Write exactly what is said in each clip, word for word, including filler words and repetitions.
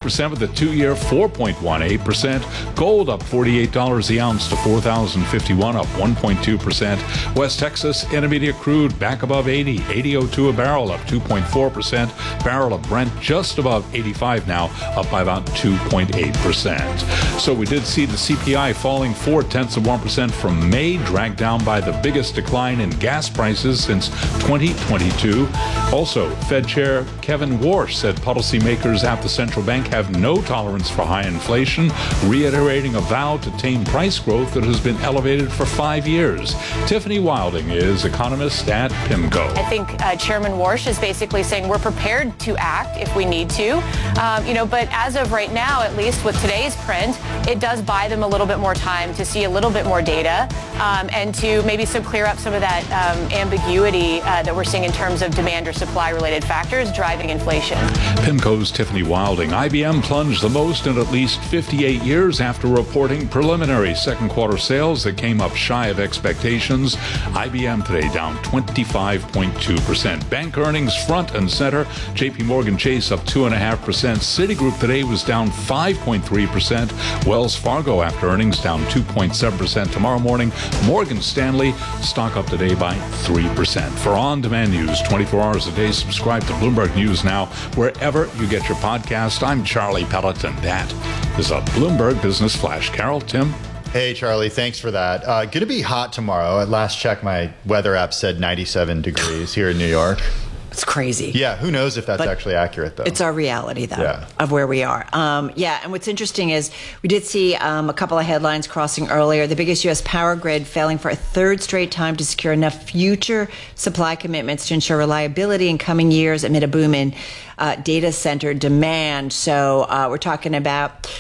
percent with a two-year four point one eight percent. Gold up forty-eight dollars the ounce to four thousand fifty-one, up one point two percent. West Texas Intermediate crude back above eighty, eighty oh two a barrel, up two point four percent. Barrel of Brent just above eighty-five now, up by about two point eight percent. So we did see the C P I falling four tenths of one percent from May, dragged down by the biggest decline in gas prices since twenty twenty-two. Also, Fed Chair Kevin Warsh said policymakers at the central bank have no tolerance for high inflation, reiterating a vow to tame price growth that has been elevated for five years. Tiffany Wilding is economist at PIMCO. I think uh, Chairman Warsh is basically saying we're prepared to act if we need to, um, you know, but as of right now, at least with today's print, it does buy them a little bit more time to see a little bit more data um, and to maybe some clear up some of that um, ambiguity uh, that we're seeing in terms of demand or supply related factors driving inflation. PIMCO's Tiffany Wilding. I B M plunged the most in at least fifty-eight years after reporting preliminary second quarter sales that came up shy of expectations. I B M today down twenty-five point two percent. Bank earnings front and center. J P Morgan Chase up two point five percent. Citigroup today was down five point three percent. Wells Fargo after earnings down two point seven percent. Tomorrow morning, Morgan Stanley stock up today by three percent. For on-demand news twenty-four hours a day, subscribe to Bloomberg News Now wherever you get your podcast. I'm Charlie Pelleton. That is a Bloomberg Business Flash. Carol, Tim? Hey, Charlie, thanks for that. Uh, going to be hot tomorrow. At last check, my weather app said ninety-seven degrees here in New York. It's crazy. Yeah, who knows if that's but actually accurate, though. It's our reality, though, yeah. of where we are. Um, yeah, and what's interesting is we did see um, a couple of headlines crossing earlier. The biggest U S power grid failing for a third straight time to secure enough future supply commitments to ensure reliability in coming years amid a boom in uh, data center demand. So uh, we're talking about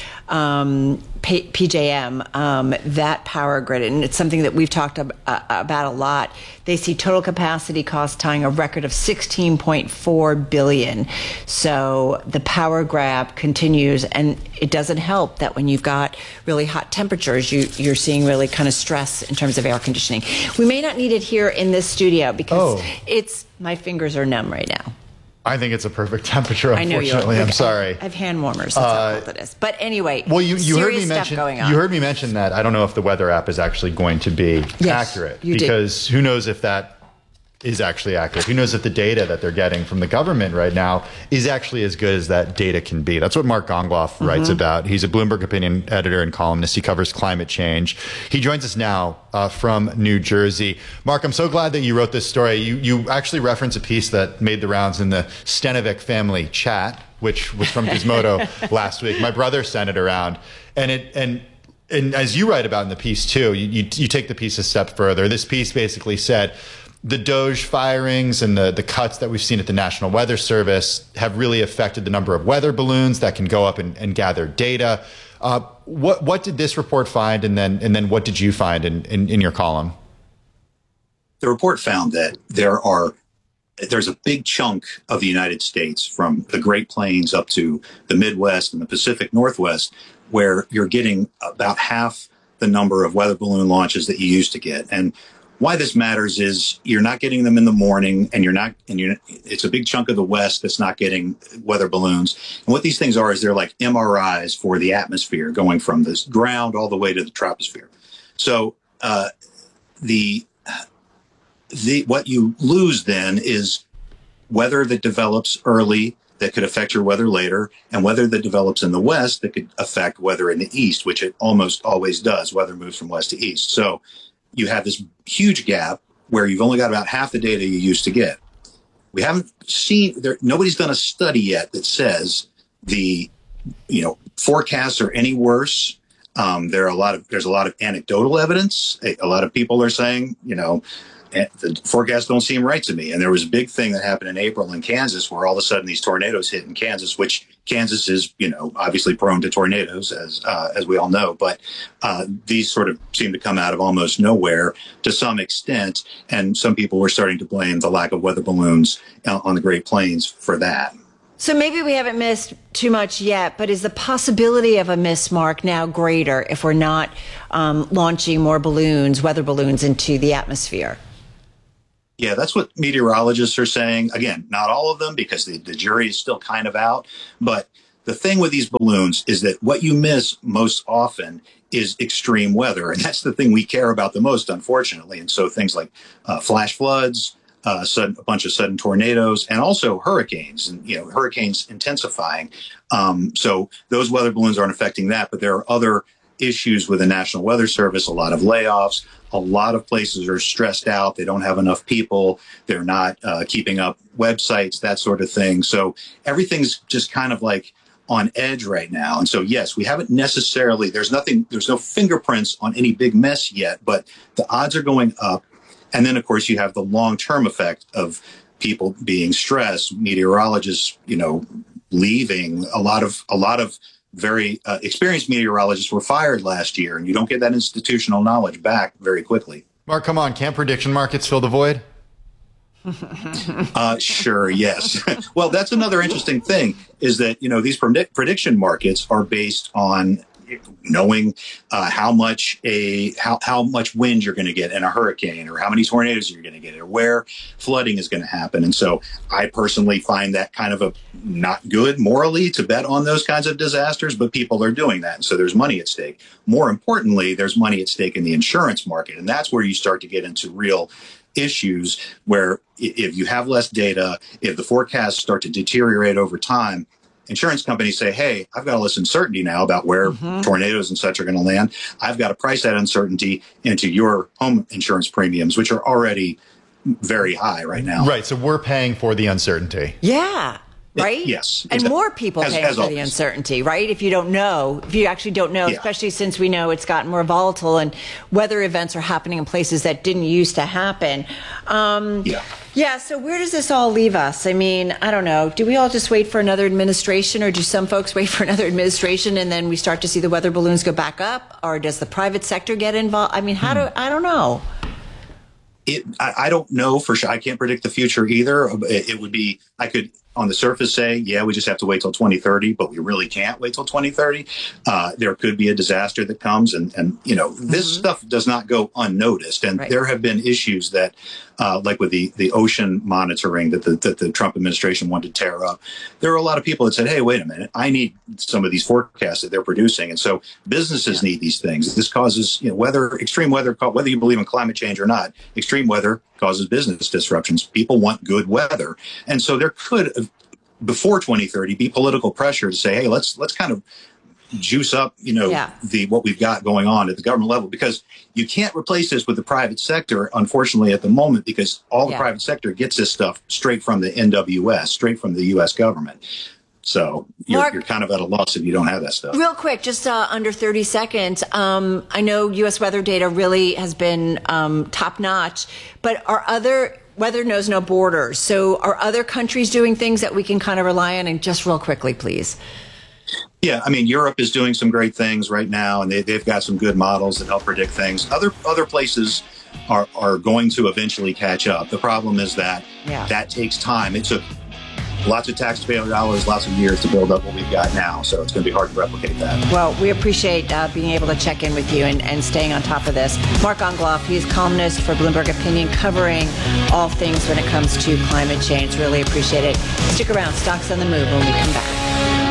um, P- PJM, um, that power grid, and it's something that we've talked ab- uh, about a lot. They see total capacity costs tying a record of sixteen point four billion dollars. So the power grab continues, and it doesn't help that when you've got really hot temperatures, you, you're seeing really kind of stress in terms of air conditioning. We may not need it here in this studio because oh. it's my fingers are numb right now. I think it's a perfect temperature, unfortunately. I know you I'm sorry. I have hand warmers. That's uh, how cold it is. But anyway, well, you, you heard me mention going on. You heard me mention that. I don't know if the weather app is actually going to be yes, accurate. You because did. Who knows if that is actually accurate. Who knows if the data that they're getting from the government right now is actually as good as that data can be. That's what Mark Gongloff mm-hmm. writes about. He's a Bloomberg opinion editor and columnist. He covers climate change. He joins us now uh, from New Jersey. Mark, I'm so glad that you wrote this story. You, you actually reference a piece that made the rounds in the Stenovic family chat, which was from Gizmodo last week. My brother sent it around. And it, and, and as you write about in the piece too, you, you, you take the piece a step further. This piece basically said, the Doge firings and the, the cuts that we've seen at the National Weather Service have really affected the number of weather balloons that can go up and, and gather data. Uh, what what did this report find, and then and then what did you find in, in, in your column? The report found that there are there's a big chunk of the United States, from the Great Plains up to the Midwest and the Pacific Northwest, where you're getting about half the number of weather balloon launches that you used to get. And why this matters is you're not getting them in the morning, and you're not, and you're, it's a big chunk of the West that's not getting weather balloons. And what these things are is they're like M R Is for the atmosphere, going from the ground all the way to the troposphere. So uh, the the what you lose then is weather that develops early that could affect your weather later, and weather that develops in the West that could affect weather in the East, which it almost always does. Weather moves from West to East. So you have this huge gap where you've only got about half the data you used to get. We haven't seen there. Nobody's done a study yet that says the, you know, forecasts are any worse. Um, there are a lot of there's a lot of anecdotal evidence. A, a lot of people are saying, you know, the forecasts don't seem right to me. And there was a big thing that happened in April in Kansas, where all of a sudden these tornadoes hit in Kansas, which Kansas is, you know, obviously prone to tornadoes, as uh, as we all know. But uh, these sort of seem to come out of almost nowhere to some extent. And some people were starting to blame the lack of weather balloons on the Great Plains for that. So maybe we haven't missed too much yet, but is the possibility of a miss, Mark, now greater if we're not um, launching more balloons, weather balloons, into the atmosphere? Yeah, that's what meteorologists are saying. Again, not all of them, because the, the jury is still kind of out. But the thing with these balloons is that what you miss most often is extreme weather. And that's the thing we care about the most, unfortunately. And so things like uh, flash floods, uh, sudden, a bunch of sudden tornadoes, and also hurricanes, and, you know, hurricanes intensifying. Um, so those weather balloons aren't affecting that, but there are other issues with the National Weather Service, a lot of layoffs. A lot of places are stressed out. They don't have enough people. They're not uh, keeping up websites, that sort of thing. So everything's just kind of like on edge right now. And so, yes, we haven't necessarily, there's nothing, there's no fingerprints on any big mess yet, but the odds are going up. And then, of course, you have the long-term effect of people being stressed, meteorologists, you know, leaving. A lot of, a lot of very uh, experienced meteorologists were fired last year, and you don't get that institutional knowledge back very quickly. Mark, come on. Can't prediction markets fill the void? uh, sure, yes. Well, that's another interesting thing is that, you know, these predict- prediction markets are based on knowing uh, how much a how, how much wind you're going to get in a hurricane, or how many tornadoes you're going to get, or where flooding is going to happen. And so I personally find that kind of a not good morally to bet on those kinds of disasters, but people are doing that. And so there's money at stake. More importantly, there's money at stake in the insurance market. And that's where you start to get into real issues where if you have less data, if the forecasts start to deteriorate over time, insurance companies say, hey, I've got all this uncertainty now about where mm-hmm. tornadoes and such are going to land. I've got to price that uncertainty into your home insurance premiums, which are already very high right now. Right. So we're paying for the uncertainty. Yeah. Right? Yes. And exactly. more people as, paying as for always. the uncertainty, right? If you don't know, if you actually don't know, yeah. especially since we know it's gotten more volatile and weather events are happening in places that didn't used to happen. Um, yeah. Yeah. So where does this all leave us? I mean, I don't know. Do we all just wait for another administration, or do some folks wait for another administration and then we start to see the weather balloons go back up? Or does the private sector get involved? I mean, how hmm. do, I don't know. It, I, I don't know for sure. I can't predict the future either. It, it would be, I could on the surface say, yeah, we just have to wait till twenty thirty, but we really can't wait till twenty thirty. Uh, there could be a disaster that comes, and, and you know, this mm-hmm. stuff does not go unnoticed. And right. there have been issues that, uh, like with the, the ocean monitoring that the, that the Trump administration wanted to tear up. There were a lot of people that said, hey, wait a minute, I need some of these forecasts that they're producing. And so businesses yeah. need these things. This causes, you know, weather, extreme weather, whether you believe in climate change or not, extreme weather causes business disruptions. People want good weather. And so there could, before twenty thirty, be political pressure to say, hey, let's let's kind of juice up, you know, yeah. the what we've got going on at the government level, because you can't replace this with the private sector, unfortunately, at the moment, because all the yeah. private sector gets this stuff straight from the N W S, straight from the U S government. So you're, Mark, you're kind of at a loss if you don't have that stuff. Real quick, just uh, under thirty seconds. Um, I know U S weather data really has been um, top notch, but are other weather knows no borders. So are other countries doing things that we can kind of rely on? And just real quickly, please. Yeah, I mean, Europe is doing some great things right now, and they, they've got some good models that help predict things. Other other places are, are going to eventually catch up. The problem is that yeah. that takes time. It took lots of taxpayer dollars, lots of years to build up what we've got now. So it's going to be hard to replicate that. Well, we appreciate uh, being able to check in with you and, and staying on top of this. Mark Ongloff, he's columnist for Bloomberg Opinion, covering all things when it comes to climate change. Really appreciate it. Stick around. Stocks on the move when we come back.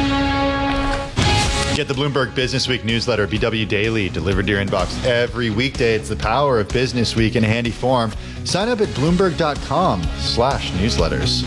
Get the Bloomberg Business Week newsletter, B W Daily, delivered to your inbox every weekday. It's the power of Business Week in a handy form. Sign up at Bloomberg.com slash newsletters.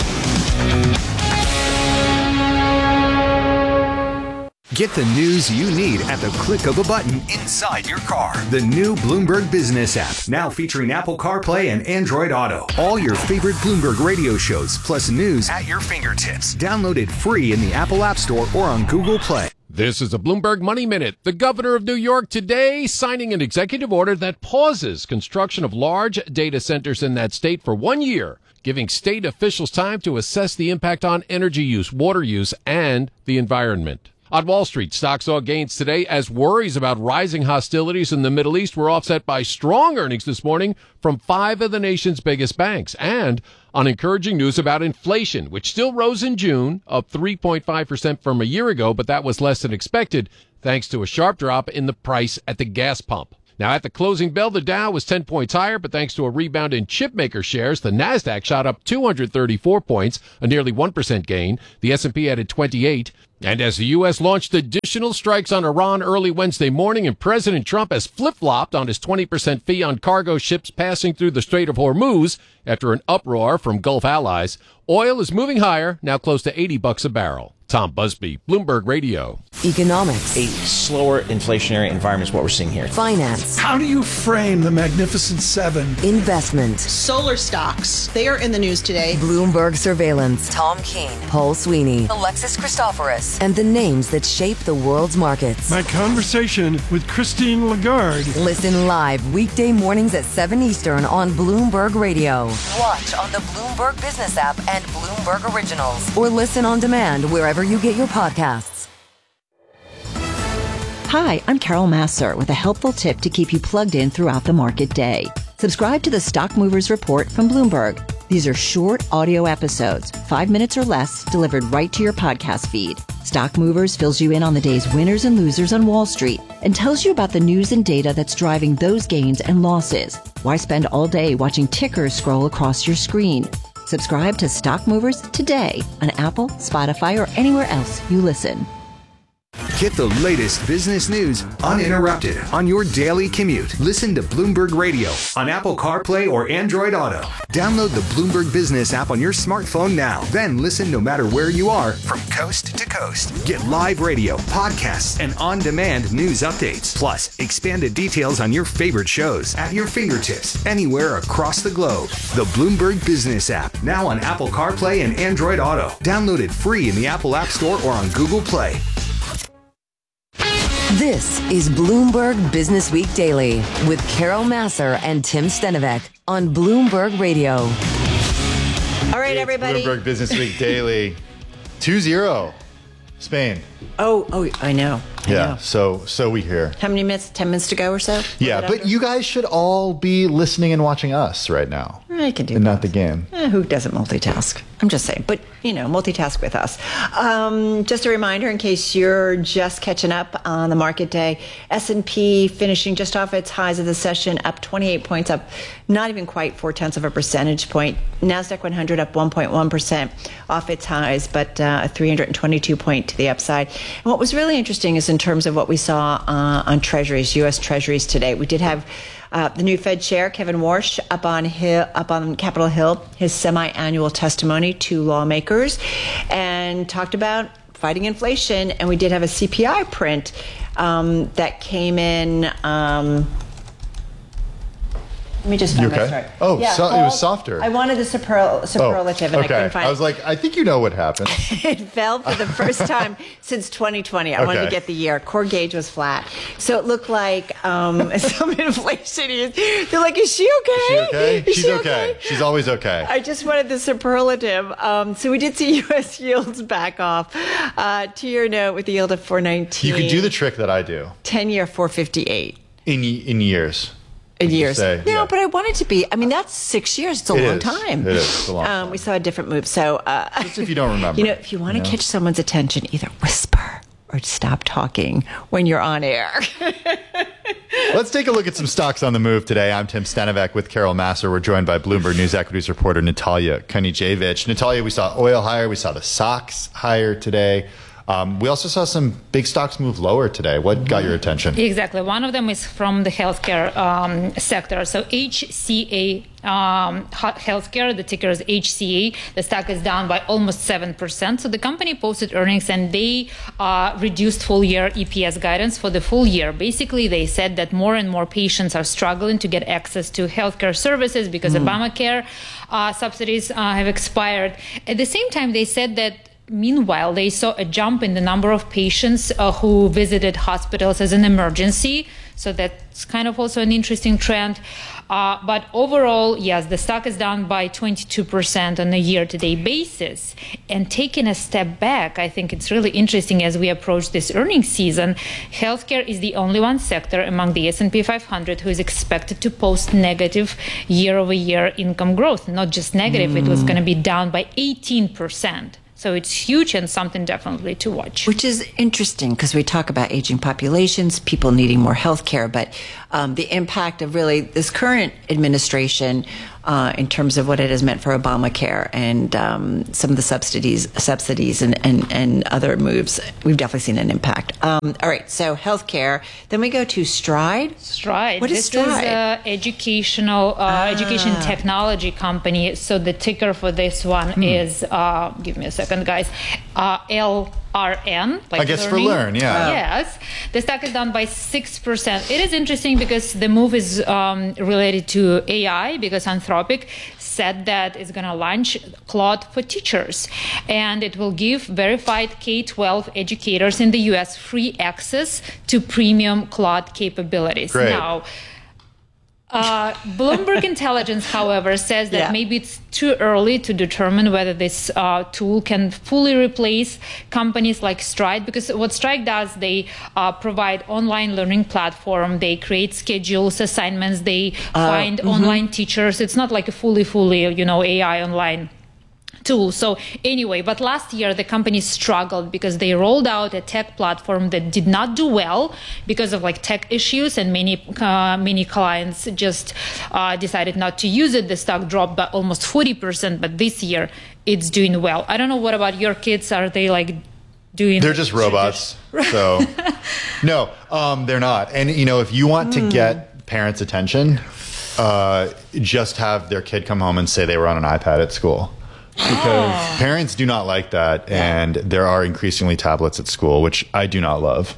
Get the news you need at the click of a button inside your car. The new Bloomberg Business app, now featuring Apple CarPlay and Android Auto. All your favorite Bloomberg radio shows, plus news at your fingertips. Download it free in the Apple App Store or on Google Play. This is a Bloomberg Money Minute. The governor of New York today signing an executive order that pauses construction of large data centers in that state for one year, giving state officials time to assess the impact on energy use, water use, and the environment. On Wall Street, stocks saw gains today as worries about rising hostilities in the Middle East were offset by strong earnings this morning from five of the nation's biggest banks, and on encouraging news about inflation, which still rose in June, up three point five percent from a year ago, but that was less than expected thanks to a sharp drop in the price at the gas pump. Now, at the closing bell, the Dow was ten points higher, but thanks to a rebound in chipmaker shares, the Nasdaq shot up two hundred thirty-four points, a nearly one percent gain. The S and P added twenty-eight. And as the U S launched additional strikes on Iran early Wednesday morning, and President Trump has flip-flopped on his twenty percent fee on cargo ships passing through the Strait of Hormuz after an uproar from Gulf allies, oil is moving higher, now close to eighty bucks a barrel. Tom Busby, Bloomberg Radio. Economics. A slower inflationary environment is what we're seeing here. Finance. How do you frame the Magnificent Seven? Investment. Solar stocks. They are in the news today. Bloomberg Surveillance. Tom Keene. Paul Sweeney. Alexis Christoforous. And the names that shape the world's markets. My conversation with Christine Lagarde. Listen live weekday mornings at seven Eastern on Bloomberg Radio. Watch on the Bloomberg Business app and Bloomberg Originals. Or listen on demand wherever you get your podcasts. Hi, I'm Carol Massar with a helpful tip to keep you plugged in throughout the market day. Subscribe to the Stock Movers Report from Bloomberg. These are short audio episodes, five minutes or less, delivered right to your podcast feed. Stock Movers fills you in on the day's winners and losers on Wall Street and tells you about the news and data that's driving those gains and losses. Why spend all day watching tickers scroll across your screen? Subscribe to Stock Movers today on Apple, Spotify, or anywhere else you listen. Get the latest business news uninterrupted on your daily commute. Listen to Bloomberg Radio on Apple CarPlay or Android Auto. Download the Bloomberg Business app on your smartphone now. Then listen no matter where you are from coast to coast. Get live radio, podcasts, and on-demand news updates. Plus, expanded details on your favorite shows at your fingertips anywhere across the globe. The Bloomberg Business app, now on Apple CarPlay and Android Auto. Download it free in the Apple App Store or on Google Play. This is Bloomberg Business Week Daily with Carol Massar and Tim Stenovec on Bloomberg Radio. All right, everybody. Bloomberg Business Week Daily. two zero Spain. Oh, oh, I know. I yeah, know. so so we hear. How many minutes? Ten minutes to go or so? Yeah, but you guys should all be listening and watching us right now. I can do and both. not the game. Eh, who doesn't multitask? I'm just saying. But, you know, multitask with us. Um, just a reminder, in case you're just catching up on the market day, S and P finishing just off its highs of the session, up twenty-eight points, up not even quite four-tenths of a percentage point. NASDAQ one hundred up one point one percent off its highs, but uh, a three hundred twenty-two point to the upside. And what was really interesting is in terms of what we saw uh, on treasuries, U S treasuries today. We did have Uh, the new Fed chair, Kevin Warsh, up on Hill, up on Capitol Hill, his semi-annual testimony to lawmakers, and talked about fighting inflation. And we did have a C P I print um, that came in. Um, Let me just find You okay? my story. Oh, yeah, so, it Paul, was softer. I wanted the superl- superlative, oh, and okay. I couldn't find it. I was like, I think you know what happened. It fell for the first time since twenty twenty. I Okay. wanted to get the year. Core gauge was flat. So it looked like um, some inflation. Is, they're like, is she okay? Is she okay? Is She's she okay. She's always okay. I just wanted the superlative. Um, so we did see U S yields back off. Uh, two-year note with a yield of four nineteen. You can do the trick that I do. ten-year four fifty-eight. In in years. In years. Say, no, yeah. but I wanted to be. I mean, that's six years. It's a It long is. time. It is. It's a long um, time. We saw a different move. So, uh, Just if you don't remember. you know, if you want to you know? catch someone's attention, either whisper or stop talking when you're on air. Let's take a look at some stocks on the move today. I'm Tim Stenovec with Carol Massar. We're joined by Bloomberg News equities reporter Natalia Kunijevic. Natalia, we saw oil higher. We saw the stocks higher today. Um, we also saw some big stocks move lower today. What got your attention? Exactly. One of them is from the healthcare um, sector. So H C A um, Healthcare, the ticker is H C A. The stock is down by almost seven percent. So the company posted earnings and they uh, reduced full year E P S guidance for the full year. Basically, they said that more and more patients are struggling to get access to healthcare services because mm. Obamacare uh, subsidies uh, have expired. At the same time, they said that meanwhile, they saw a jump in the number of patients uh, who visited hospitals as an emergency. So that's kind of also an interesting trend. Uh, but overall, yes, the stock is down by twenty-two percent on a year-to-date basis. And taking a step back, I think it's really interesting as we approach this earnings season. Healthcare is the only one sector among the S and P five hundred who is expected to post negative year-over-year income growth. Not just negative, mm. it was going to be down by eighteen percent. So it's huge and something definitely to watch. Which is interesting because we talk about aging populations, people needing more health care, but um, the impact of really this current administration uh, in terms of what it has meant for Obamacare and um, some of the subsidies, subsidies and, and, and other moves. We've definitely seen an impact. Um, all right, so healthcare. Then we go to Stride. Stride. What is this Stride? This is an educational, uh, ah. education technology company. So the ticker for this one hmm. is, uh, give me a second, guys, uh, L R N. Like I guess learning. for learn, yeah. Oh. Yes. The stock is down by six percent. It is interesting because the move is um, related to A I, because Anthropic said that it's going to launch Claude for teachers, and it will give verified K twelve educators in the U S free access to premium Claude capabilities. Great. Now, Uh, Bloomberg Intelligence, however, says that yeah. maybe it's too early to determine whether this uh, tool can fully replace companies like Stride, because what Stride does, they uh, provide online learning platform, they create schedules, assignments, they uh, find mm-hmm. online teachers. It's not like a fully, fully, you know, A I online tool. So anyway, but last year the company struggled because they rolled out a tech platform that did not do well because of like tech issues, and many uh, many clients just uh, decided not to use it. The stock dropped by almost forty percent, but this year it's doing well. I don't know, what about your kids? Are they like doing? They're just robots. So no, um, they're not. And you know, if you want to mm. get parents' attention, uh, just have their kid come home and say they were on an iPad at school. Because oh. parents do not like that, yeah. and there are increasingly tablets at school, which I do not love.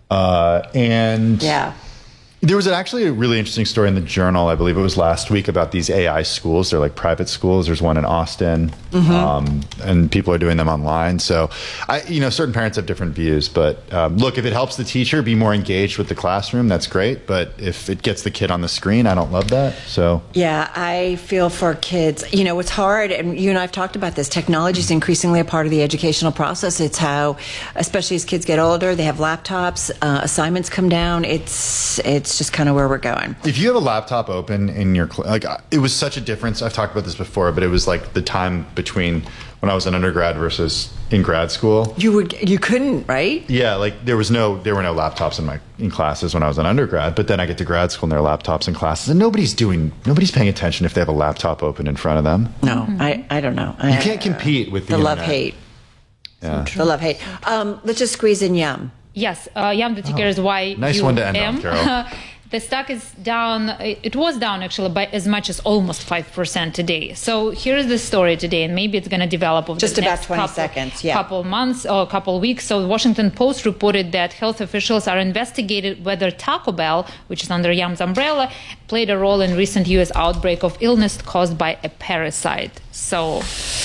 Uh, and yeah. there was actually a really interesting story in the Journal, I believe it was last week, about these A I schools. They're like private schools. There's one in Austin, mm-hmm. um, and people are doing them online. So, I, you know, certain parents have different views. But um, look, if it helps the teacher be more engaged with the classroom, that's great. But if it gets the kid on the screen, I don't love that. So yeah, I feel for kids. You know, it's hard, and you and I have talked about this. Technology is increasingly a part of the educational process. It's how, especially as kids get older, they have laptops, uh, assignments come down. It's it's just kind of where we're going. If you have a laptop open in your, cl- like, it was such a difference. I've talked about this before, but it was like the time between when I was an undergrad versus in grad school. You would, you couldn't, right? Yeah, like there was no, there were no laptops in my in classes when I was an undergrad. But then I get to grad school and there are laptops in classes, and nobody's doing, nobody's paying attention if they have a laptop open in front of them. No, mm-hmm. I, I don't know. You can't compete with the, the love hate. Yeah, the love hate. Um, let's just squeeze in Yum. Yes, uh, Yum, the ticker oh, is Y. Nice one to end on, Carol. The stock is down, it was down actually by as much as almost five percent today. So here's the story today, and maybe it's going to develop over just the about next twenty couple, seconds, yeah. couple months or a couple weeks. So the Washington Post reported that health officials are investigating whether Taco Bell, which is under Yum's umbrella, played a role in recent U S outbreak of illness caused by a parasite. So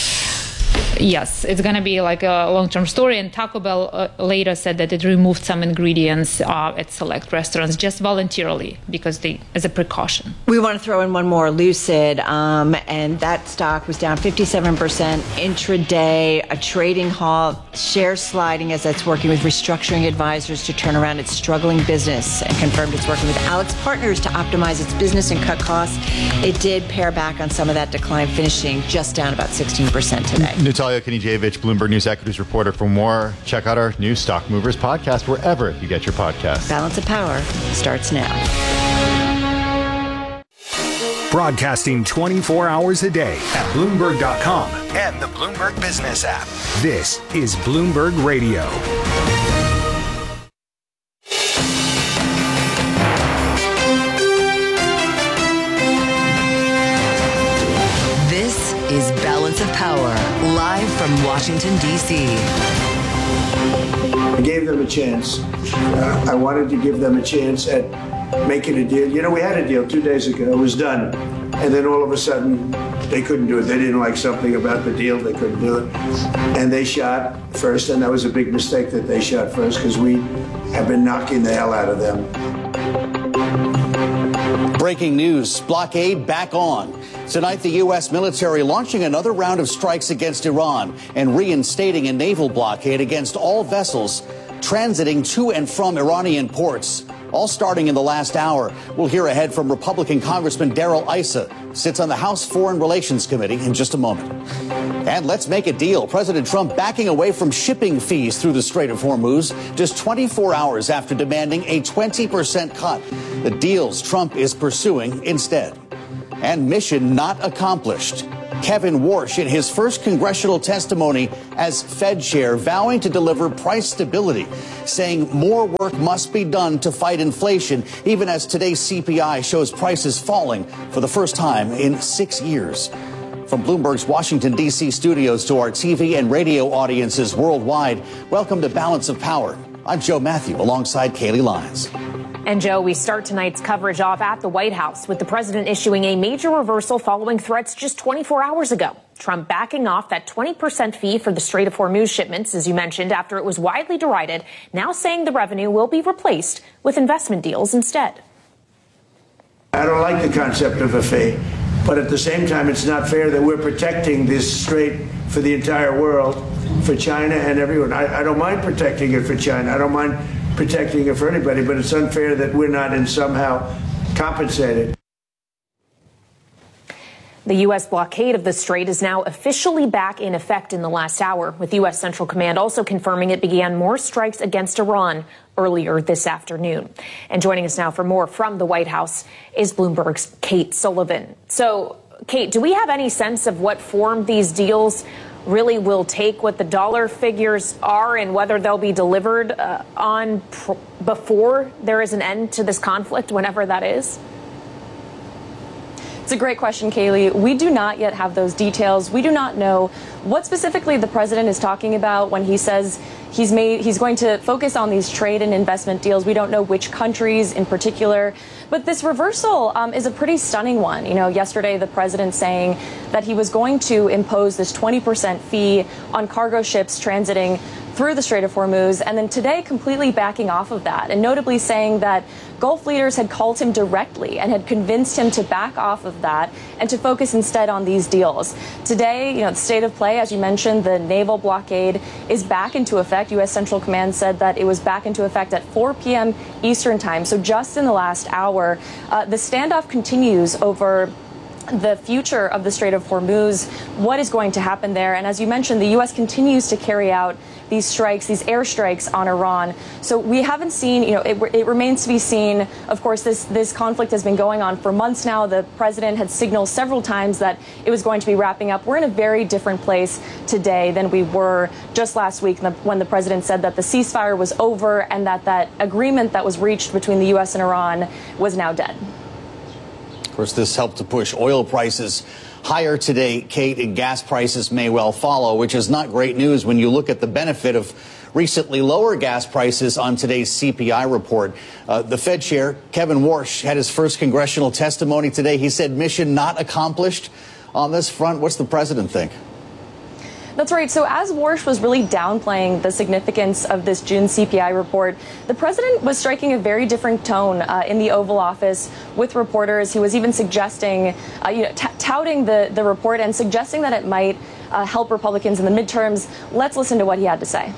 yes, it's going to be like a long-term story. And Taco Bell uh, later said that it removed some ingredients uh, at select restaurants just voluntarily because they, as a precaution. We want to throw in one more, Lucid, um, and that stock was down fifty-seven percent intraday, a trading halt, shares sliding as it's working with restructuring advisors to turn around its struggling business, and confirmed it's working with AlixPartners to optimize its business and cut costs. It did pare back on some of that decline, finishing just down about sixteen percent today. Natalia Knizievich, Bloomberg News equities reporter. For more, check out our new Stock Movers podcast wherever you get your podcasts. Balance of Power starts now. Broadcasting twenty-four hours a day at Bloomberg dot com and the Bloomberg Business app. This is Bloomberg Radio. This is Balance of Power, live from Washington, D C I gave them a chance. Uh, I wanted to give them a chance at making a deal. You know, we had a deal two days ago. It was done. And then all of a sudden, they couldn't do it. They didn't like something about the deal. They couldn't do it. And they shot first, and that was a big mistake that they shot first because we have been knocking the hell out of them. Breaking news, blockade back on. Tonight, the U S military launching another round of strikes against Iran and reinstating a naval blockade against all vessels transiting to and from Iranian ports. All starting in the last hour. We'll hear ahead from Republican Congressman Darrell Issa, sits on the House Foreign Relations Committee, in just a moment. And let's make a deal. President Trump backing away from shipping fees through the Strait of Hormuz just twenty-four hours after demanding a twenty percent cut. The deals Trump is pursuing instead. and mission not accomplished. Kevin Warsh in his first congressional testimony as Fed chair, vowing to deliver price stability, saying more work must be done to fight inflation, even as today's C P I shows prices falling for the first time in six years. From Bloomberg's Washington, D C studios to our T V and radio audiences worldwide, welcome to Balance of Power. I'm Joe Matthew alongside Kaylee Lyons. And Joe, we start tonight's coverage off at the White House with the president issuing a major reversal following threats just twenty-four hours ago. Trump backing off that twenty percent fee for the Strait of Hormuz shipments, as you mentioned, after it was widely derided, now saying the revenue will be replaced with investment deals instead. I don't like the concept of a fee, but at the same time, it's not fair that we're protecting this strait for the entire world, for China and everyone. I, I don't mind protecting it for China. I don't mind protecting it for anybody, but it's unfair that we're not in somehow compensated. The U S blockade of the strait is now officially back in effect in the last hour, with U S Central Command also confirming it began more strikes against Iran earlier this afternoon. And joining us now for more from the White House is Bloomberg's Kate Sullivan. So, Kate, do we have any sense of what form these deals really will take, what the dollar figures are, and whether they'll be delivered uh, on pr- before there is an end to this conflict, whenever that is? It's a great question, Kaylee. We do not yet have those details. We do not know what specifically the president is talking about when he says he's made he's going to focus on these trade and investment deals. We don't know which countries in particular. But this reversal um, is a pretty stunning one. You know, yesterday the president saying that he was going to impose this twenty percent fee on cargo ships transiting through the Strait of Hormuz, and then today completely backing off of that, and notably saying that Gulf leaders had called him directly and had convinced him to back off of that and to focus instead on these deals. Today, you know, the state of play, as you mentioned, the naval blockade is back into effect. U S Central Command said that it was back into effect at four p.m. Eastern time, so just in the last hour. Uh, the standoff continues over the future of the Strait of Hormuz, what is going to happen there. And as you mentioned, the U S continues to carry out these strikes, these airstrikes on Iran. So we haven't seen, you know, it, it remains to be seen. Of course, this, this conflict has been going on for months now. The president had signaled several times that it was going to be wrapping up. We're in a very different place today than we were just last week when the president said that the ceasefire was over and that that agreement that was reached between the U S and Iran was now dead. Of course, this helped to push oil prices higher today, Kate, and gas prices may well follow, which is not great news when you look at the benefit of recently lower gas prices on today's C P I report. Uh, the Fed chair, Kevin Warsh, had his first congressional testimony today. He said mission not accomplished on this front. What's the president think? That's right. So as Warsh was really downplaying the significance of this June C P I report, the president was striking a very different tone uh, in the Oval Office with reporters. He was even suggesting, uh, you know, t- touting the, the report and suggesting that it might uh, help Republicans in the midterms. Let's listen to what he had to say.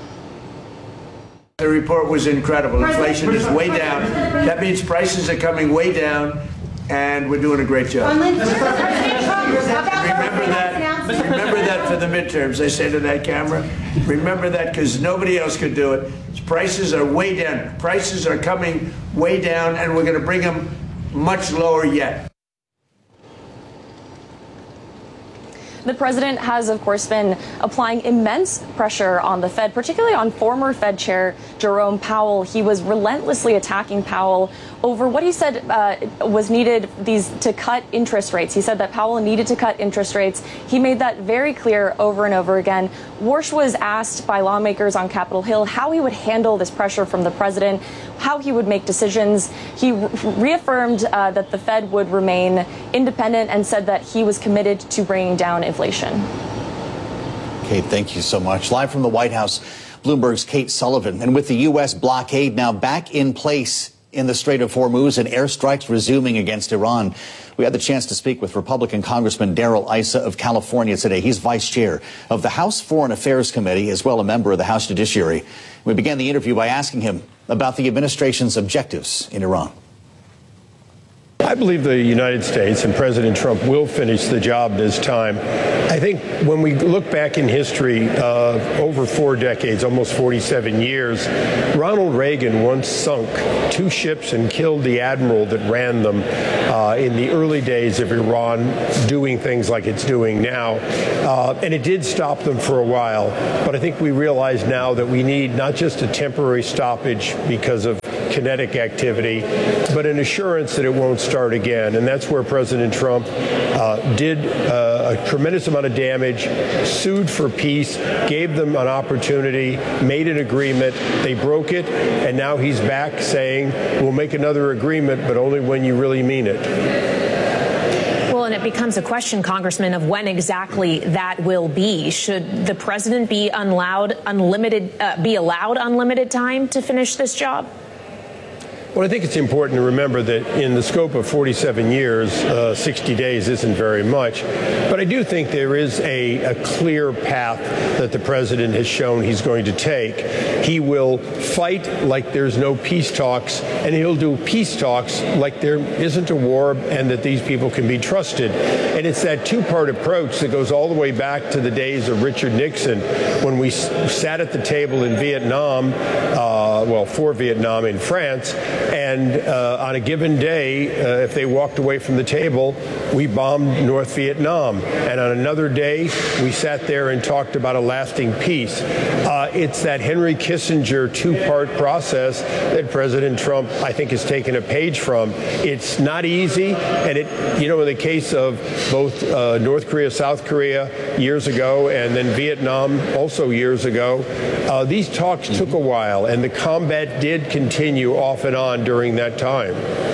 The report was incredible. Inflation is way down. That means prices are coming way down, and we're doing a great job. Remember that. Remember that for the midterms. I say to that camera, remember that, because nobody else could do it. Prices are way down. Prices are coming way down, and we're going to bring them much lower yet. The president has, of course, been applying immense pressure on the Fed, particularly on former Fed Chair Jerome Powell. He was relentlessly attacking Powell over what he said uh, was needed these to cut interest rates. He said that Powell needed to cut interest rates. He made that very clear over and over again. Warsh was asked by lawmakers on Capitol Hill how he would handle this pressure from the president, how he would make decisions. He re- reaffirmed uh, that the Fed would remain independent and said that he was committed to bringing down inflation. Kate, thank you so much. Live from the White House, Bloomberg's Kate Sullivan. And with the U S blockade now back in place in the Strait of Hormuz and airstrikes resuming against Iran, we had the chance to speak with Republican Congressman Darrell Issa of California today. He's vice chair of the House Foreign Affairs Committee, as well a member of the House Judiciary. We began the interview by asking him about the administration's objectives in Iran. I I believe the United States and President Trump will finish the job this time. I think when we look back in history, uh, over four decades, almost forty-seven years, Ronald Reagan once sunk two ships and killed the admiral that ran them uh, in the early days of Iran doing things like it's doing now. Uh, and it did stop them for a while. But I think we realize now that we need not just a temporary stoppage because of kinetic activity, but an assurance that it won't start again. And that's where President Trump uh, did uh, a tremendous amount of damage, sued for peace, gave them an opportunity, made an agreement. They broke it, and now he's back saying, we'll make another agreement, but only when you really mean it. Well, and it becomes a question, Congressman, of when exactly that will be. Should the president be allowed unlimited, uh, be allowed unlimited time to finish this job? Well, I think it's important to remember that in the scope of forty-seven years, uh, sixty days isn't very much. But I do think there is a, a clear path that the president has shown he's going to take. He will fight like there's no peace talks, and he'll do peace talks like there isn't a war and that these people can be trusted. And it's that two-part approach that goes all the way back to the days of Richard Nixon, when we s- sat at the table in Vietnam, uh, well, for Vietnam in France, and uh, on a given day, uh, if they walked away from the table, we bombed North Vietnam. And on another day, we sat there and talked about a lasting peace. Uh, it's that Henry Kissinger two-part process that President Trump, I think, has taken a page from. It's not easy. And, it, you know, in the case of both uh, North Korea, South Korea years ago, and then Vietnam also years ago, uh, these talks mm-hmm. took a while, and the combat did continue off and on during that time.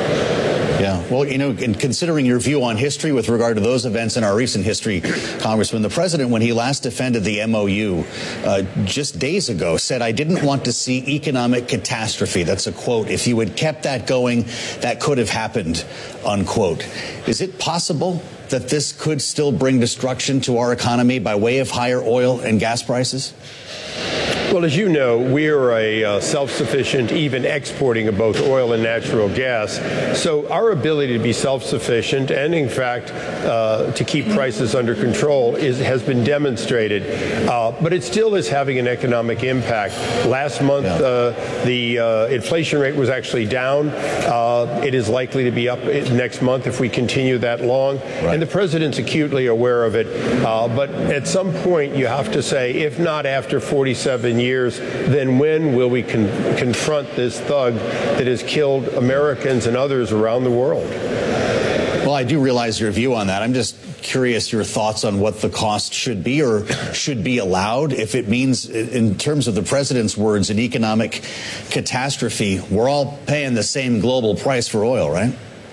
Yeah, well, you know, and considering your view on history with regard to those events in our recent history, Congressman, the president, when he last defended the M O U uh, just days ago, said, I didn't want to see economic catastrophe. That's a quote. If you had kept that going, that could have happened, unquote. Is it possible that this could still bring destruction to our economy by way of higher oil and gas prices? Well, as you know, we are a uh, self-sufficient, even exporting of both oil and natural gas. So our ability to be self-sufficient and, in fact, uh, to keep prices under control is, has been demonstrated. Uh, but it still is having an economic impact. Last month, yeah. uh, the uh, inflation rate was actually down. Uh, it is likely to be up next month if we continue that long. Right. And the president's acutely aware of it. Uh, but at some point, you have to say, if not after forty-seven years, then when will we con- confront this thug that has killed Americans and others around the world? Well, I do realize your view on that. I'm just curious your thoughts on what the cost should be or should be allowed. If it means, in terms of the president's words, an economic catastrophe, we're all paying the same global price for oil, right?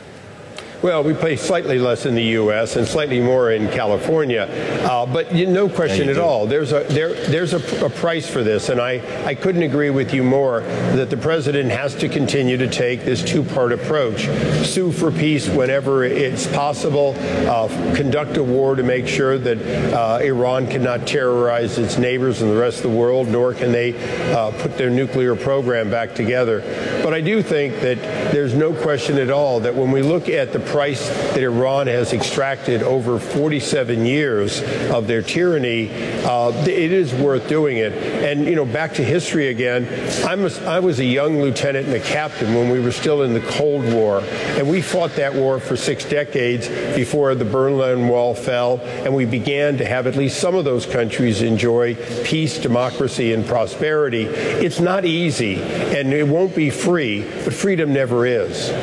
Well, we pay slightly less in the U S and slightly more in California, uh, but you, no question yeah, at all. There's a there there's a, a price for this, and I, I couldn't agree with you more that the president has to continue to take this two-part approach: sue for peace whenever it's possible, uh, conduct a war to make sure that uh, Iran cannot terrorize its neighbors and the rest of the world, nor can they uh, put their nuclear program back together. But I do think that there's no question at all that when we look at the price that Iran has extracted over forty-seven years of their tyranny, uh, it is worth doing it. And, you know, back to history again, I'm a, I was a young lieutenant and a captain when we were still in the Cold War, and we fought that war for six decades before the Berlin Wall fell, and we began to have at least some of those countries enjoy peace, democracy, and prosperity. It's not easy, and it won't be free, but freedom never is.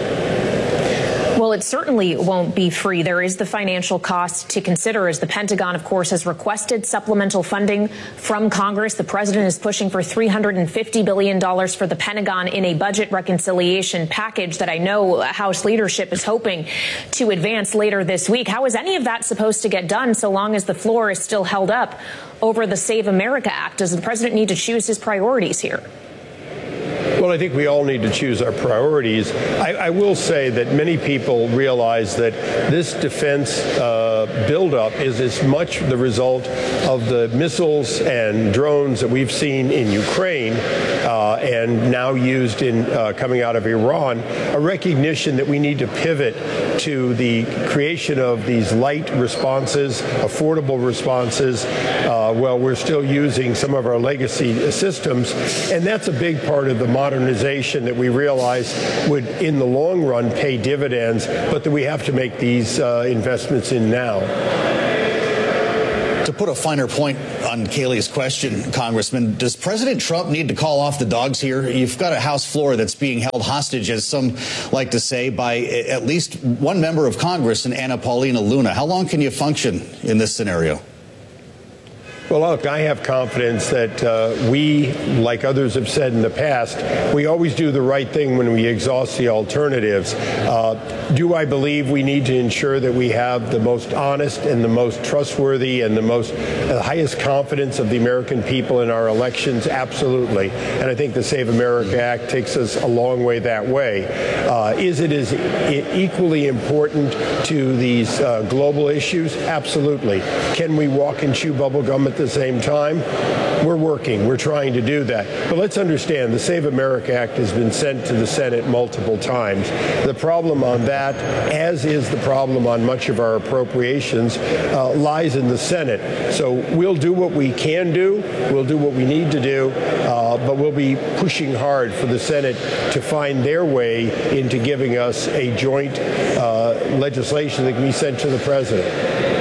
Well, it certainly won't be free. There is the financial cost to consider, as the Pentagon, of course, has requested supplemental funding from Congress. The president is pushing for three hundred fifty billion dollars for the Pentagon in a budget reconciliation package that I know House leadership is hoping to advance later this week. How is any of that supposed to get done so long as the floor is still held up over the Save America Act? Does the president need to choose his priorities here? Well, I think we all need to choose our priorities. I, I will say that many people realize that this defense uh, buildup is as much the result of the missiles and drones that we've seen in Ukraine uh, and now used in uh, coming out of Iran, a recognition that we need to pivot to the creation of these light responses, affordable responses, uh, while we're still using some of our legacy systems. And that's a big part of the modernization that we realize would, in the long run, pay dividends, but that we have to make these uh, investments in now. To put a finer point on Kayleigh's question, Congressman, does President Trump need to call off the dogs here? You've got a House floor that's being held hostage, as some like to say, by at least one member of Congress, and Anna Paulina Luna. How long can you function in this scenario? Well, look, I have confidence that uh, we, like others have said in the past, we always do the right thing when we exhaust the alternatives. Uh, do I believe we need to ensure that we have the most honest and the most trustworthy and the most uh, the highest confidence of the American people in our elections? Absolutely. And I think the Save America Act takes us a long way that way. Uh, is it as equally important to these uh, global issues? Absolutely. Can we walk and chew bubble gum at the same time? We're working. We're trying to do that. But let's understand, the Save America Act has been sent to the Senate multiple times. The problem on that, as is the problem on much of our appropriations, uh, lies in the Senate. So we'll do what we can do. We'll do what we need to do. Uh, but we'll be pushing hard for the Senate to find their way into giving us a joint uh, legislation that can be sent to the president.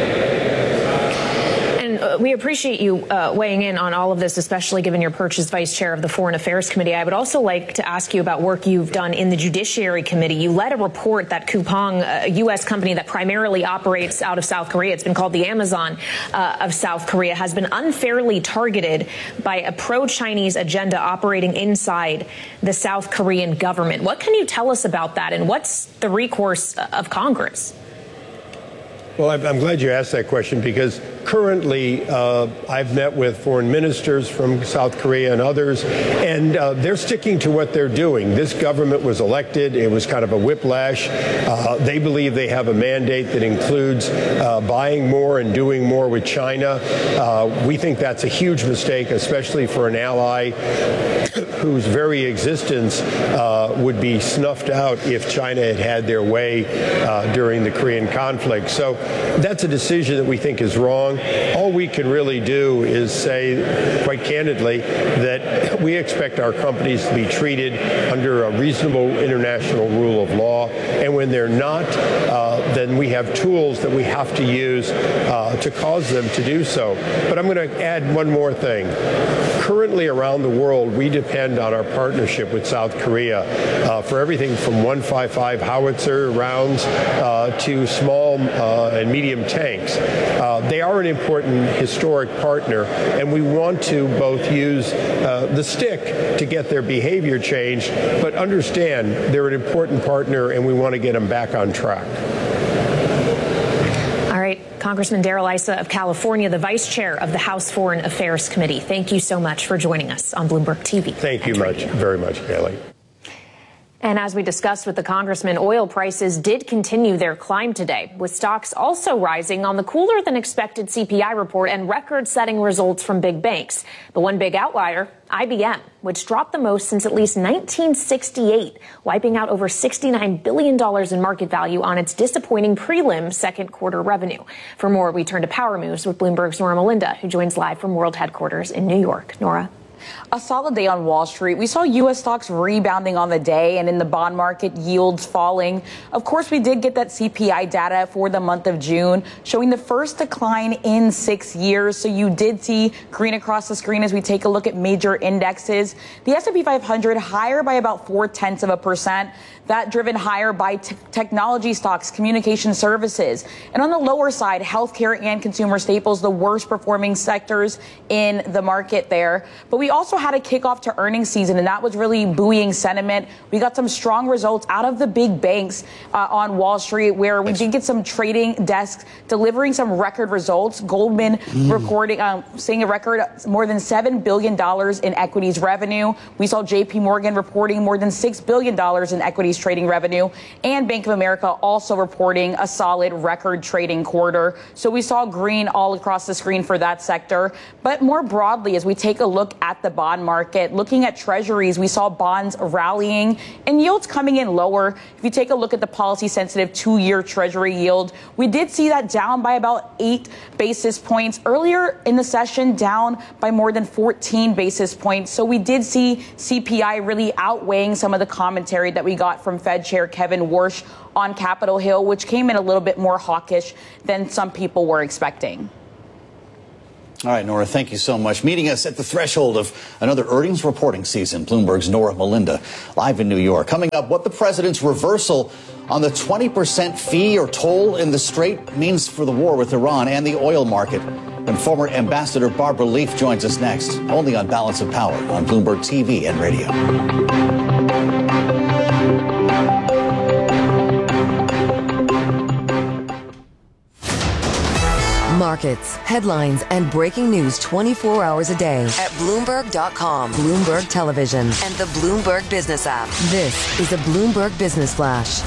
We appreciate you uh, weighing in on all of this, especially given your perch as vice chair of the Foreign Affairs Committee. I would also like to ask you about work you've done in the Judiciary Committee. You led a report that Coupang, a U S company that primarily operates out of South Korea, it's been called the Amazon uh, of South Korea, has been unfairly targeted by a pro-Chinese agenda operating inside the South Korean government. What can you tell us about that, and what's the recourse of Congress? Well, I'm glad you asked that question, because currently uh, I've met with foreign ministers from South Korea and others, and uh, they're sticking to what they're doing. This government was elected. It was kind of a whiplash. Uh, they believe they have a mandate that includes uh, buying more and doing more with China. Uh, we think that's a huge mistake, especially for an ally whose very existence uh, would be snuffed out if China had had their way uh, during the Korean conflict. So that's a decision that we think is wrong. All we can really do is say, quite candidly, that we expect our companies to be treated under a reasonable international rule of law. And when they're not, uh, then we have tools that we have to use uh, to cause them to do so. But I'm going to add one more thing. Currently around the world, we depend on our partnership with South Korea uh, for everything from one fifty-five howitzer rounds uh, to small uh, and medium tanks. Uh, they are an important historic partner, and we want to both use uh, the stick to get their behavior changed, but understand they're an important partner, and we want to get them back on track. All right, Congressman Darrell Issa of California, the vice chair of the House Foreign Affairs Committee. Thank you so much for joining us on Bloomberg T V. Thank you much, very much, Kayleigh. And as we discussed with the congressman, oil prices did continue their climb today, with stocks also rising on the cooler than expected C P I report and record-setting results from big banks. The one big outlier, I B M, which dropped the most since at least nineteen sixty-eight, wiping out over sixty-nine billion dollars in market value on its disappointing prelim second quarter revenue. For more, we turn to Power Moves with Bloomberg's Nora Melinda, who joins live from World Headquarters in New York. Nora. A solid day on Wall Street. We saw U S stocks rebounding on the day, and in the bond market, yields falling. Of course, we did get that C P I data for the month of June, showing the first decline in six years. So you did see green across the screen as we take a look at major indexes. The S and P five hundred higher by about four tenths of a percent. That driven higher by t- technology stocks, communication services. And on the lower side, healthcare and consumer staples, the worst performing sectors in the market there. But we also had a kickoff to earnings season, and that was really buoying sentiment. We got some strong results out of the big banks uh, on Wall Street, where we did get some trading desks delivering some record results. Goldman mm. recording, um, seeing a record more than seven billion dollars in equities revenue. We saw J P Morgan reporting more than six billion dollars in equities trading revenue, and Bank of America also reporting a solid record trading quarter. So we saw green all across the screen for that sector. But more broadly, as we take a look at at the bond market. Looking at treasuries, we saw bonds rallying and yields coming in lower. If you take a look at the policy-sensitive two-year treasury yield, we did see that down by about eight basis points. Earlier in the session, down by more than fourteen basis points. So we did see C P I really outweighing some of the commentary that we got from Fed Chair Kevin Warsh on Capitol Hill, which came in a little bit more hawkish than some people were expecting. All right, Nora, thank you so much. Meeting us at the threshold of another earnings reporting season, Bloomberg's Nora Melinda, live in New York. Coming up, what the president's reversal on the twenty percent fee or toll in the Strait means for the war with Iran and the oil market. And former Ambassador Barbara Leaf joins us next, only on Balance of Power on Bloomberg T V and radio. Markets, headlines, and breaking news twenty-four hours a day at Bloomberg dot com, Bloomberg Television, and the Bloomberg Business app. This is a Bloomberg Business Flash.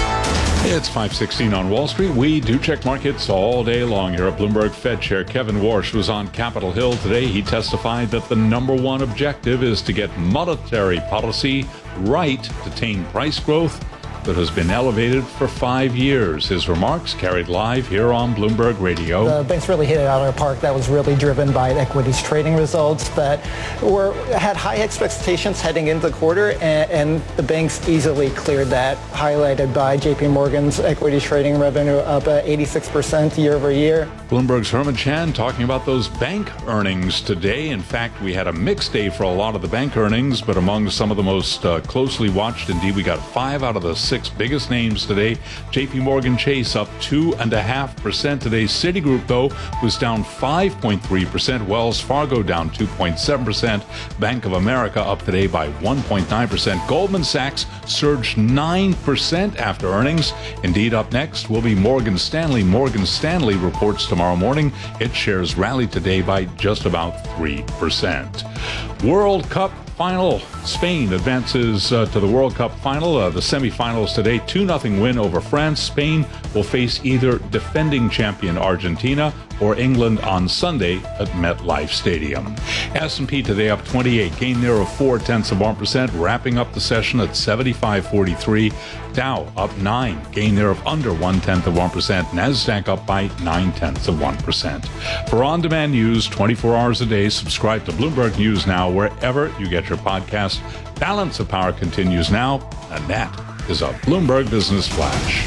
It's five sixteen on Wall Street. We do check markets all day long here at Bloomberg. Fed Chair Kevin Warsh was on Capitol Hill today. He testified that the number one objective is to get monetary policy right to tame price growth that has been elevated for five years. His remarks carried live here on Bloomberg Radio. The banks really hit it out of the park. That was really driven by equities trading results that were had high expectations heading into the quarter, and, and the banks easily cleared that, highlighted by J P Morgan's equities trading revenue up at eighty-six percent year over year. Bloomberg's Herman Chan talking about those bank earnings today. In fact, we had a mixed day for a lot of the bank earnings, but among some of the most uh, closely watched, indeed, we got five out of the six biggest names today. J P Morgan Chase up two and a half percent today. Citigroup, though, was down five point three percent. Wells Fargo down two point seven percent. Bank of America up today by one point nine percent. Goldman Sachs surged nine percent after earnings. Indeed, up next will be Morgan Stanley. Morgan Stanley reports tomorrow morning. Its shares rallied today by just about three percent. World Cup final. Spain advances uh, to the World Cup final. Uh, the semifinals today, two nothing win over France. Spain will face either defending champion Argentina or England on Sunday at MetLife Stadium. S and P today up twenty-eight, gain there of four tenths of one percent, wrapping up the session at seventy-five forty-three. Dow up nine, gain there of under one tenth of one percent. Nasdaq up by nine tenths of one percent. For on-demand news twenty-four hours a day, subscribe to Bloomberg News Now wherever you get your podcast. Balance of Power continues now, and that is a Bloomberg Business Flash.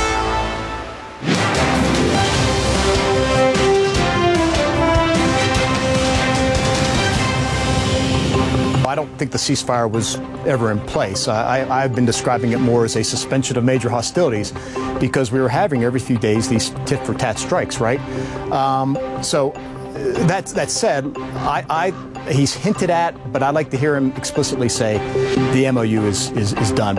I don't think the ceasefire was ever in place. I, I've been describing it more as a suspension of major hostilities because we were having every few days these tit-for-tat strikes, right? Um, so that, that said, I, I, he's hinted at, but I'd like to hear him explicitly say the M O U is, is, is done.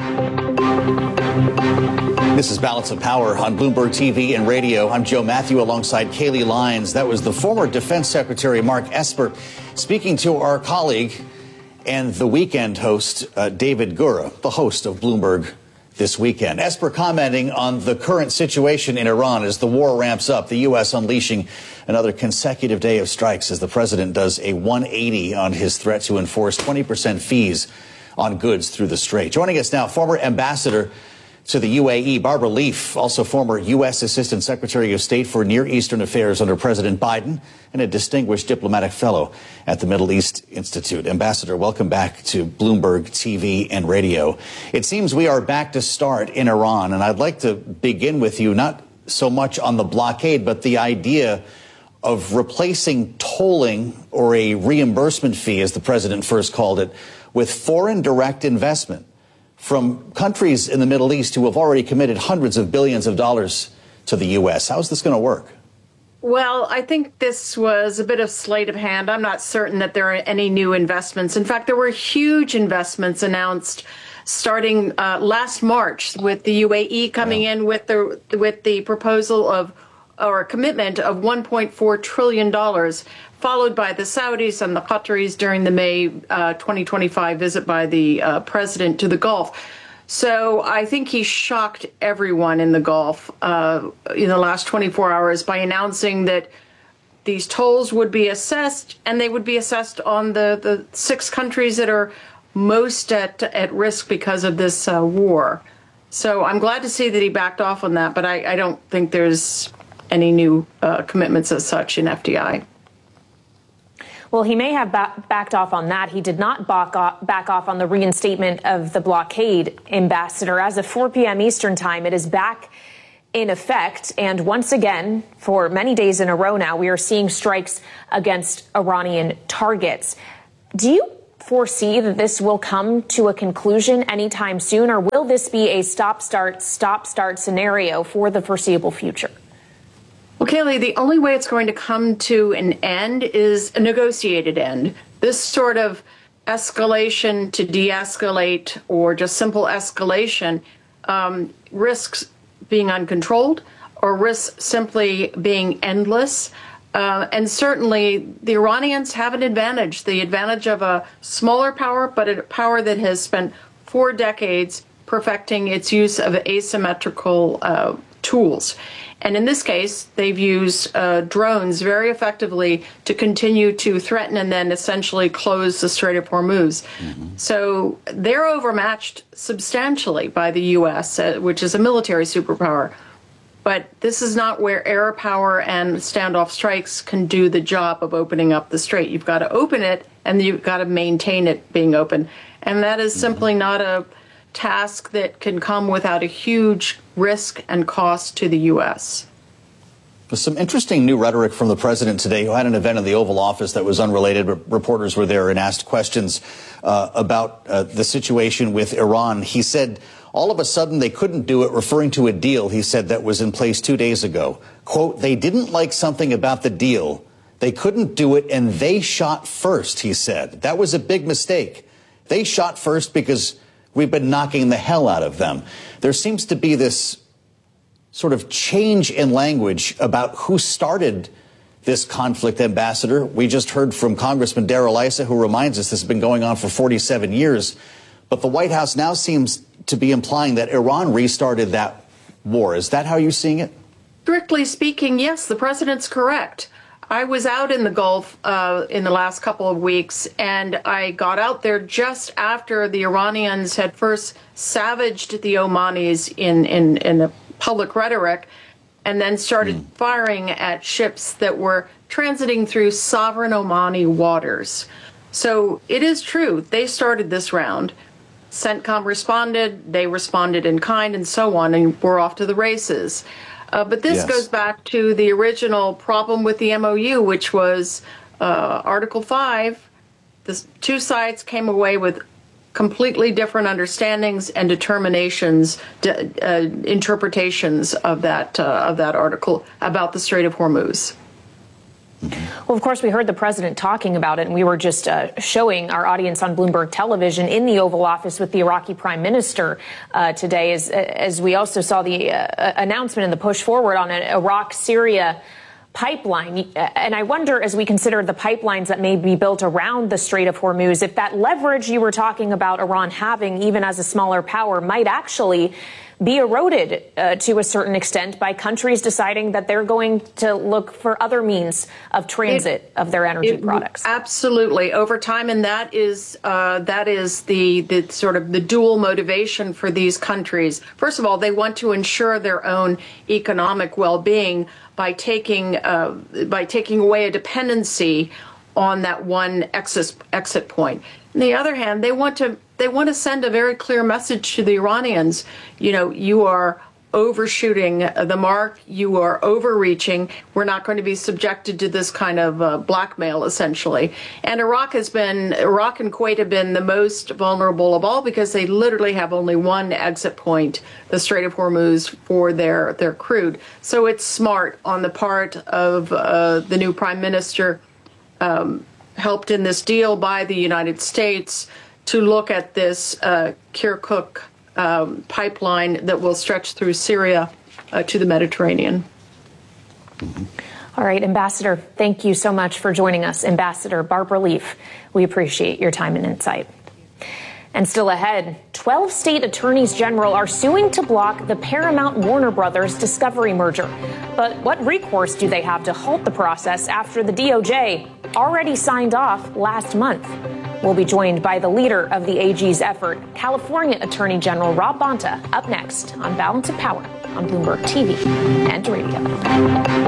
This is Balance of Power on Bloomberg T V and radio. I'm Joe Matthew alongside Kaylee Lyons. That was the former Defense Secretary Mark Esper speaking to our colleague and the weekend host, uh, David Gura, the host of Bloomberg This Weekend. Esper commenting on the current situation in Iran as the war ramps up, the U S unleashing another consecutive day of strikes as the president does a one eighty on his threat to enforce twenty percent fees on goods through the Strait. Joining us now, former ambassador to the U A E, Barbara Leaf, also former U S Assistant Secretary of State for Near Eastern Affairs under President Biden and a distinguished diplomatic fellow at the Middle East Institute. Ambassador, welcome back to Bloomberg T V and radio. It seems we are back to start in Iran, and I'd like to begin with you, not so much on the blockade, but the idea of replacing tolling or a reimbursement fee, as the president first called it, with foreign direct investment from countries in the Middle East who have already committed hundreds of billions of dollars to the U S. How is this going to work? Well, I think this was a bit of sleight of hand. I'm not certain that there are any new investments. In fact, there were huge investments announced starting uh, last March, with the U A E coming yeah. in with the with the proposal of or a commitment of one point four trillion dollars, followed by the Saudis and the Qataris during the May uh, twenty twenty-five visit by the uh, president to the Gulf. So I think he shocked everyone in the Gulf uh, in the last twenty-four hours by announcing that these tolls would be assessed, and they would be assessed on the, the six countries that are most at, at risk because of this uh, war. So I'm glad to see that he backed off on that, but I, I don't think there's any new uh, commitments as such in F D I. Well, he may have ba- backed off on that. He did not back off, back off on the reinstatement of the blockade, Ambassador. As of four p.m. Eastern time, it is back in effect. And once again, for many days in a row now, we are seeing strikes against Iranian targets. Do you foresee that this will come to a conclusion anytime soon, or will this be a stop-start, stop-start scenario for the foreseeable future? Well, Kayleigh, the only way it's going to come to an end is a negotiated end. This sort of escalation to de-escalate or just simple escalation um, risks being uncontrolled or risks simply being endless. Uh, and certainly the Iranians have an advantage, the advantage of a smaller power, but a power that has spent four decades perfecting its use of asymmetrical uh, tools. And in this case, they've used uh, drones very effectively to continue to threaten and then essentially close the Strait of Hormuz. Mm-hmm. So they're overmatched substantially by the U S, uh, which is a military superpower. But this is not where air power and standoff strikes can do the job of opening up the strait. You've got to open it, and you've got to maintain it being open. And that is simply not a task that can come without a huge risk and cost to the U S. There's some interesting new rhetoric from the president today, who had an event in the Oval Office that was unrelated, but reporters were there and asked questions uh, about uh, the situation with Iran. He said all of a sudden they couldn't do it, referring to a deal, he said, that was in place two days ago. Quote, they didn't like something about the deal. They couldn't do it, and they shot first, he said. That was a big mistake. They shot first because we've been knocking the hell out of them. There seems to be this sort of change in language about who started this conflict, Ambassador. We just heard from Congressman Darrell Issa, who reminds us this has been going on for forty-seven years. But the White House now seems to be implying that Iran restarted that war. Is that how you're seeing it? Strictly speaking, yes, the president's correct. I was out in the Gulf uh, in the last couple of weeks, and I got out there just after the Iranians had first savaged the Omanis in, in, in a public rhetoric, and then started mm. firing at ships that were transiting through sovereign Omani waters. So it is true, they started this round. CENTCOM responded, they responded in kind, and so on, and we're off to the races. Uh, but this yes. goes back to the original problem with the M O U, which was uh, Article five. The two sides came away with completely different understandings and determinations, de- uh, interpretations of that uh, of that article about the Strait of Hormuz. Well, of course, we heard the president talking about it, and we were just uh, showing our audience on Bloomberg Television in the Oval Office with the Iraqi prime minister uh, today, as, as we also saw the uh, announcement and the push forward on an Iraq-Syria pipeline. And I wonder, as we consider the pipelines that may be built around the Strait of Hormuz, if that leverage you were talking about Iran having, even as a smaller power, might actually be eroded uh, to a certain extent by countries deciding that they're going to look for other means of transit it, of their energy it, products. Absolutely, over time, and that is uh, that is the the sort of the dual motivation for these countries. First of all, they want to ensure their own economic well-being by taking uh, by taking away a dependency on that one exit exit point. On the other hand, they want to they want to send a very clear message to the Iranians. You know, you are overshooting the mark. You are overreaching. We're not going to be subjected to this kind of uh, blackmail, essentially. And Iraq has been Iraq and Kuwait have been the most vulnerable of all because they literally have only one exit point, the Strait of Hormuz, for their their crude. So it's smart on the part of uh, the new prime minister, um, helped in this deal by the United States, to look at this uh, Kirkuk um, pipeline that will stretch through Syria uh, to the Mediterranean. Mm-hmm. All right, Ambassador, thank you so much for joining us. Ambassador Barbara Leaf, we appreciate your time and insight. And still ahead, twelve state attorneys general are suing to block the Paramount Warner Brothers Discovery merger. But what recourse do they have to halt the process after the D O J already signed off last month? We'll be joined by the leader of the A G's effort, California Attorney General Rob Bonta, up next on Balance of Power on Bloomberg T V and radio.